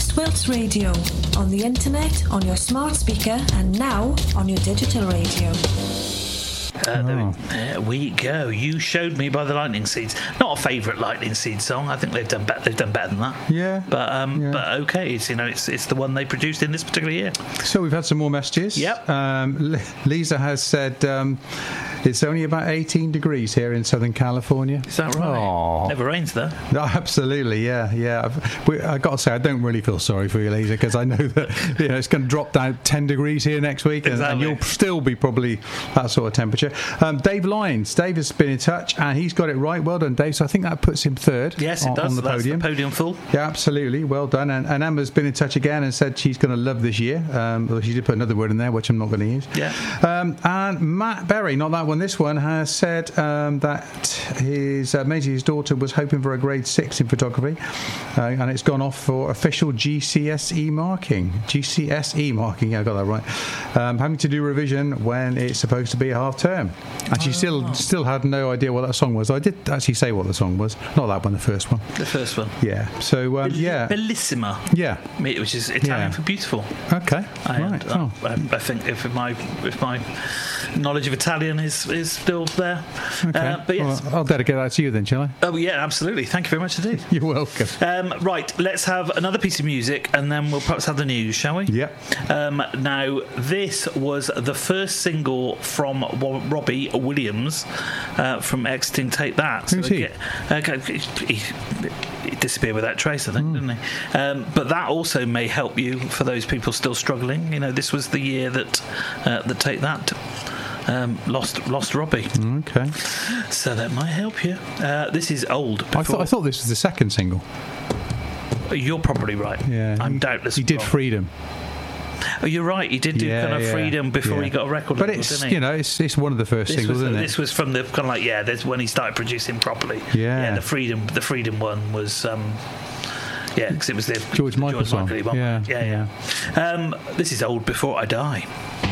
Swilts Radio, on the internet, on your smart speaker, and now on your digital radio. There we go. You Showed Me by the Lightning Seeds. Not a favourite Lightning Seeds song. I think they've done better than that. Yeah. But okay, it's the one they produced in this particular year. So we've had some more messages. Yep. Lisa has said it's only about 18 degrees here in Southern California. Is that right? Aww. Never rains there. No, absolutely, yeah. I got to say, I don't really feel sorry for you, Lisa, because I know that it's going to drop down 10 degrees here next week, and you'll still be probably that sort of temperature. Dave Lyons, Dave has been in touch, and he's got it right. Well done, Dave. So I think that puts him third. Yes, it does. On the podium. That's the podium full. Yeah, absolutely. Well done. And Emma's been in touch again and said she's going to love this year. Well, she did put another word in there, which I'm not going to use. Yeah. And Matt Berry, not that one, this one, has said that his daughter was hoping for a grade 6 in photography, and it's gone off for official GCSE marking. GCSE marking, yeah, I got that right. Having to do revision when it's supposed to be a half term. And she still had no idea what that song was. I did actually say what the song was. Not that one, the first one. The first one. Yeah. So, Bellissima. Yeah. Which is Italian for beautiful. Okay. Right. I think if my knowledge of Italian is still there. Okay. But yes. Well, I'll dedicate that to you then, shall I? Oh, yeah, absolutely. Thank you very much indeed. You're welcome. Right, let's have another piece of music and then we'll perhaps have the news, shall we? Yep. Now, this was the first single from Robbie Williams from Exiting Take That. Who's he? He disappeared without trace, I think, didn't he? But that also may help you for those people still struggling. This was the year that Take That lost Robbie. Okay. So that might help you. This is old. I thought this was the second single. You're probably right. Yeah. I'm doubtless He did wrong. Freedom. Oh, you're right. He did do kind of Freedom before he got a record label, didn't he? It's one of the first singles, isn't it? This was from the kind of like that's when he started producing properly. Yeah. The Freedom one was. Because it was the George Michael song. Yeah. This is Old Before I Die.